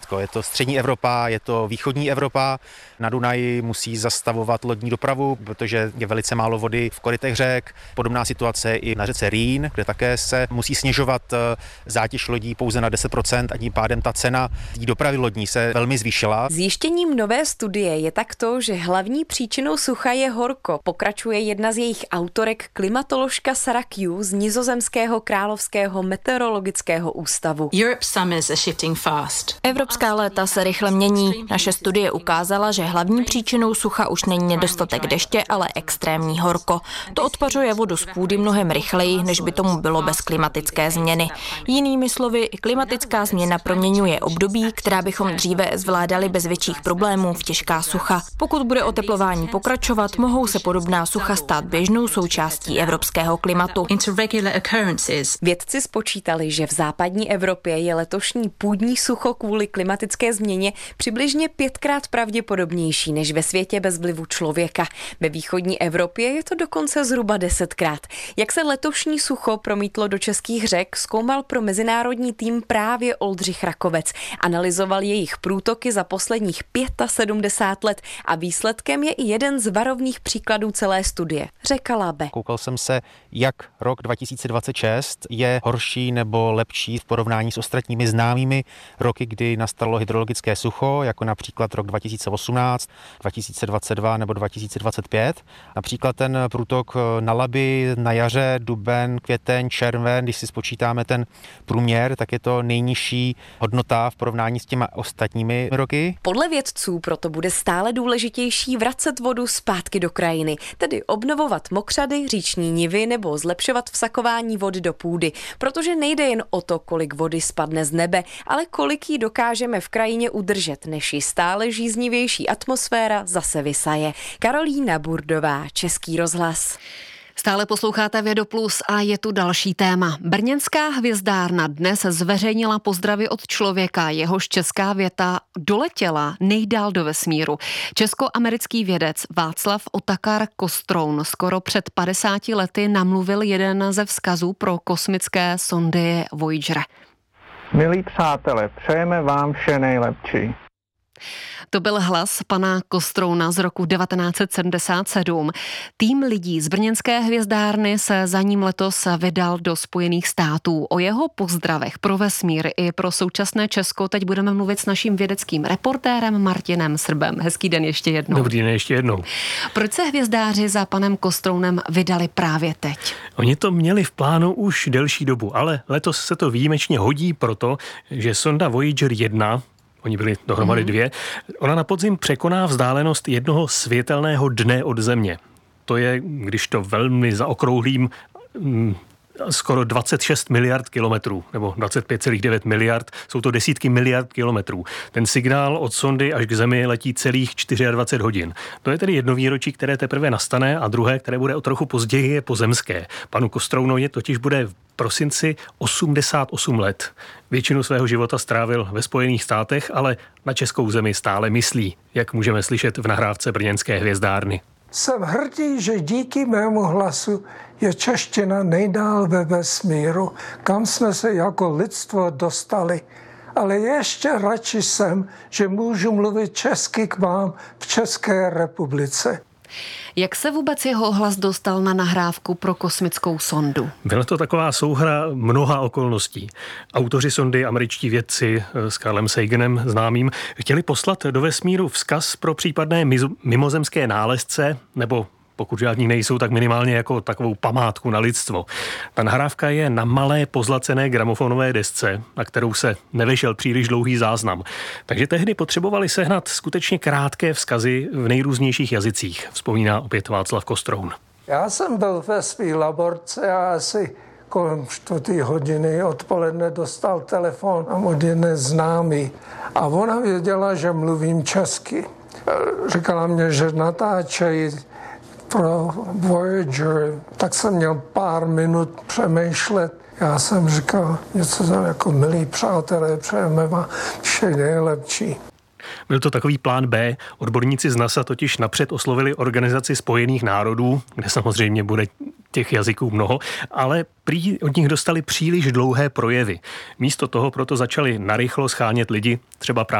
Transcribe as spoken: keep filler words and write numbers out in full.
Německo, je to střední Evropa, je to východní Evropa. Na Dunaji musí zastavovat lodní dopravu, protože je velice málo vody v korytech řek. Podobná situace i na řece Rýn, kde také se musí snižovat zátěž lodí pouze na deset procent a tím pádem ta cena té dopravy lodní se velmi zvýšila. Zjištěním nové studie je tak to, že hlavní příčinou sucha je horko. Pokračuje jedna z jejich autorek, klimatoložka Sarah Q z nizozemského královského meteorologického ústavu. Evropská léta se rychle mění. Naše studie ukázala, že hlavní příčinou sucha už není nedostatek deště, ale extrémní horko. To odpařuje vodu z půdy mnohem rychleji, než by tomu bylo bez klimatické změny. Jinými slovy, klimatická změna proměňuje období, která bychom dříve zvládali bez větších problémů, v těžká sucha. Pokud bude oteplování pokračovat, mohou se podobná sucha stát běžnou součástí evropského klimatu. Vědci spočítali, že v západní Evropě je letošní půdní sucho kvůli klimatické změně přibližně pětkrát pravděpodobnější než ve světě bez vlivu člověka. Ve východní Evropě je to dokonce zhruba desetkrát. Jak se letošní sucho promítlo do českých řek, zkoumal pro mezinárodní tým právě Oldřich Rakovec. Analyzoval jejich průtoky za posledních sedmdesát pět let a výsledkem je i jeden z varovných příkladů celé studie. Řeka Labe. Koukal jsem se, jak rok dva tisíce dvacet šest je horší nebo lepší v porovnání s ostatními známými roky, kdy nastalo hydrologické sucho, jako například rok dva tisíce osmnáct, dva tisíce dvacet dva nebo dva tisíce dvacet pět. Například ten průtok na Labi na jaře, duben, květen, červen, když si spočítáme ten průměr, tak je to nejnižší hodnota v porovnání s těma ostatními roky. Podle vědců proto bude stále důležitější vracet vodu zpátky do krajiny, tedy obnovovat mokřady, říční nivy nebo zlepšovat vsakování vody do půdy, protože nejde jen o to, kolik vody spadne z nebe, ale kolik jí dokážeme v krajině udržet, než ji stále žíznivější atmosféra zase vysaje. Karolína Burdová, Český rozhlas. Stále posloucháte Vědoplus a je tu další téma. Brněnská hvězdárna dnes zveřejnila pozdravy od člověka, jehož česká věta doletěla nejdál do vesmíru. Česko-americký vědec Václav Otakar Kostroun skoro před padesáti lety namluvil jeden ze vzkazů pro kosmické sondy Voyager. Milí přátelé, přejeme vám vše nejlepší. To byl hlas pana Kostrouna z roku devatenáct set sedmdesát sedm. Tým lidí z brněnské hvězdárny se za ním letos vydal do Spojených států. O jeho pozdravech pro vesmír i pro současné Česko teď budeme mluvit s naším vědeckým reportérem Martinem Srbem. Hezký den ještě jednou. Dobrý den ještě jednou. Proč se hvězdáři za panem Kostrounem vydali právě teď? Oni to měli v plánu už delší dobu, ale letos se to výjimečně hodí proto, že sonda Voyager jedna, oni byli dohromady dvě, ona na podzim překoná vzdálenost jednoho světelného dne od Země. To je, když to velmi zaokrouhlím, skoro dvacet šest miliard kilometrů, nebo dvacet pět celá devět miliard, jsou to desítky miliard kilometrů. Ten signál od sondy až k Zemi letí celých dvacet čtyři hodin. To je tedy jedno výročí, které teprve nastane, a druhé, které bude o trochu později, je pozemské. Panu Kostrounovi totiž bude v prosinci osmdesát osm let. Většinu svého života strávil ve Spojených státech, ale na českou zemi stále myslí, jak můžeme slyšet v nahrávce brněnské hvězdárny. Jsem hrdý, že díky mému hlasu je čeština nejdál ve vesmíru, kam jsme se jako lidstvo dostali. Ale ještě radši jsem, že můžu mluvit česky k vám v České republice. Jak se vůbec jeho hlas dostal na nahrávku pro kosmickou sondu? Byla to taková souhra mnoha okolností. Autoři sondy, američtí vědci s Carlem Saganem známým, chtěli poslat do vesmíru vzkaz pro případné mimozemské nálezce, nebo pokud žádní nejsou, tak minimálně jako takovou památku na lidstvo. Ta nahrávka je na malé pozlacené gramofonové desce, na kterou se nevešel příliš dlouhý záznam. Takže tehdy potřebovali sehnat skutečně krátké vzkazy v nejrůznějších jazycích, vzpomíná opět Václav Kostroun. Já jsem byl ve své laborce a asi kolem čtvrté hodiny odpoledne dostal telefon od jedné známý. A ona věděla, že mluvím česky. Říkala mě, že natáčejí pro Voyager, tak jsem měl pár minut přemýšlet. Já jsem říkal něco za jako milí přátelé, přejeme vám vše nejlepší. Byl to takový plán B. Odborníci z NASA totiž napřed oslovili Organizaci spojených národů, kde samozřejmě bude těch jazyků mnoho, ale prý od nich dostali příliš dlouhé projevy. Místo toho proto začali narychlo schánět lidi, třeba právě